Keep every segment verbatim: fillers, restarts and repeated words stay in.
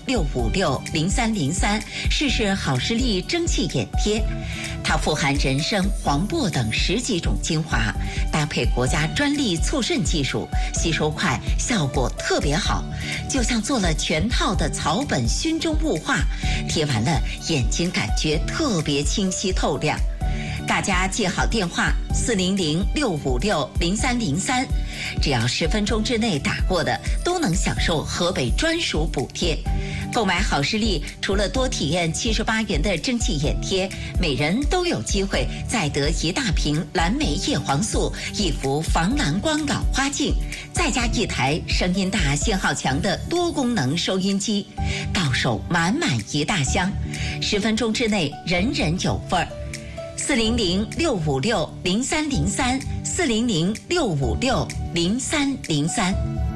六五六零三零三试试好视力蒸汽眼贴。它富含人参、黄柏等十几种精华，搭配国家专利促渗技术，吸收快，效果特别好，就像做了全套的草本熏蒸雾化，贴完了眼睛感觉特别清晰透亮。大家记好电话四零零六五六零三零三，只要十分钟之内打过的都能享受河北专属补贴。购买好视力，除了多体验七十八元的蒸汽眼贴，每人都有机会再得一大瓶蓝莓叶黄素、一幅防蓝光老花镜，再加一台声音大、信号强的多功能收音机，到手满满一大箱，十分钟之内人人有份儿。四零零六五六零三零三，四零零六五六零三零三。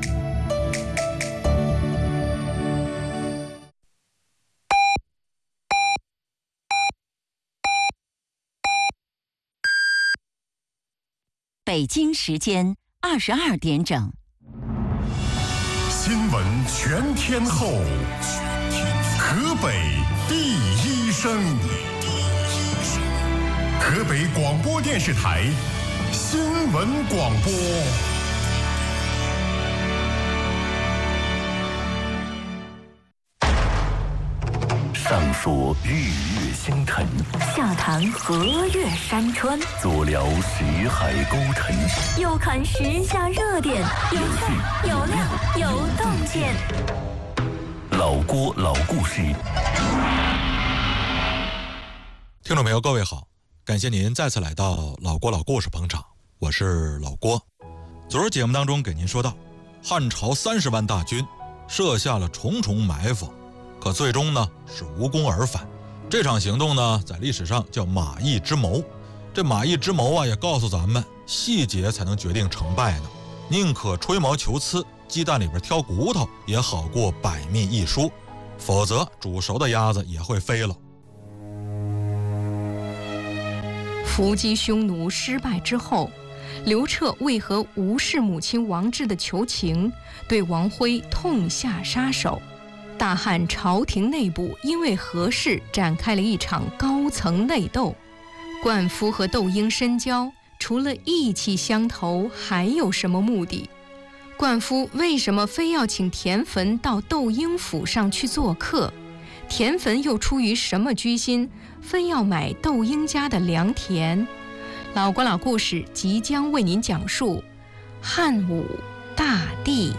北京时间二十二点整。 新闻全天候，河北第一声。河北广播电视台新闻广播。上说日月星辰， 下谈河岳山川， 左聊识海沟沉， 右看时下热点，有趣有料有洞见。 老郭老故事。 听众朋友，各位好，感谢您再次来到老郭老故事捧场，我是老郭。昨儿节目当中给您说到，汉朝三十万大军设下了重重埋伏，可最终呢是无功而返。这场行动呢在历史上叫马邑之谋。这马邑之谋啊也告诉咱们，细节才能决定成败呢，宁可吹毛求疵，鸡蛋里边挑骨头，也好过百密一疏，否则煮熟的鸭子也会飞了。 伏击匈奴失败之后，刘彻为何无视母亲王志的求情，对王辉痛下杀手？大汉朝廷内部因为何事展开了一场高层内斗？灌夫和窦婴深交，除了义气相投，还有什么目的？灌夫为什么非要请田汾到窦婴府上去做客？田汾又出于什么居心，非要买窦婴家的良田？老郭老故事即将为您讲述汉武大帝。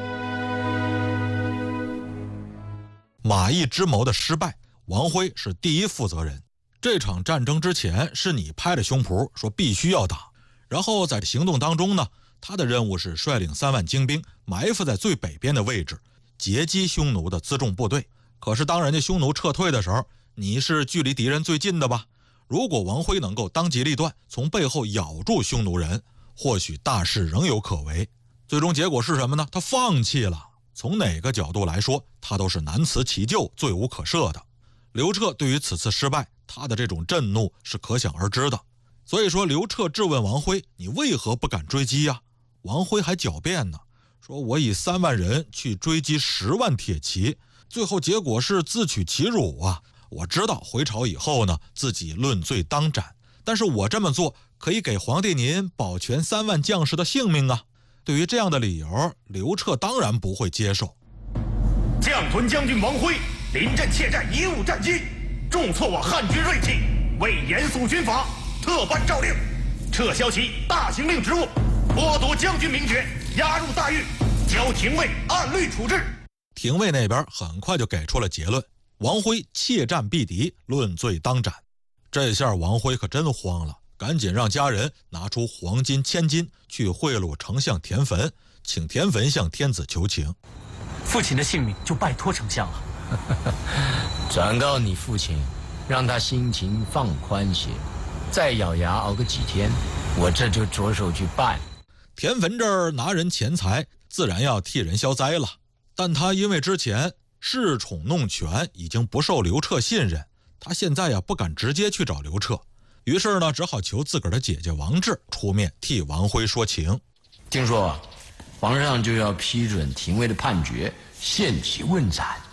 马邑之谋的失败，王辉是第一负责人。这场战争之前是你拍着胸脯说必须要打，然后在行动当中呢，他的任务是率领三万精兵埋伏在最北边的位置，截击匈奴的辎重部队。可是当人家匈奴撤退的时候，你是距离敌人最近的吧？如果王辉能够当机立断，从背后咬住匈奴人，或许大事仍有可为。最终结果是什么呢？他放弃了。从哪个角度来说，他都是难辞其咎，罪无可赦的。刘彻对于此次失败，他的这种震怒是可想而知的。所以说刘彻质问王辉，你为何不敢追击啊？王辉还狡辩呢，说我以三万人去追击十万铁骑，最后结果是自取其辱啊！我知道回朝以后呢，自己论罪当斩，但是我这么做可以给皇帝您保全三万将士的性命啊！对于这样的理由，刘彻当然不会接受。 将屯将军王辉临阵怯战，贻误战机，重挫我汉军锐气，为严肃军法，特颁诏令，撤销其大行令职务，剥夺将军名爵，押入大狱，交廷尉按律处置。 廷尉那边很快就给出了结论，王辉怯战避敌，论罪当斩。这下王辉可真慌了，赶紧让家人拿出黄金千金去贿赂丞相田汾，请田汾向天子求情。 父亲的性命就拜托丞相了。 转告你父亲，让他心情放宽些，再咬牙熬个几天，我这就着手去办。 田汾这儿拿人钱财，自然要替人消灾了，但他因为之前恃宠弄权，已经不受刘彻信任，他现在呀不敢直接去找刘彻，于是呢只好求自个儿的姐姐王志出面替王辉说情。 听说皇上就要批准廷尉的判决，限期问斩。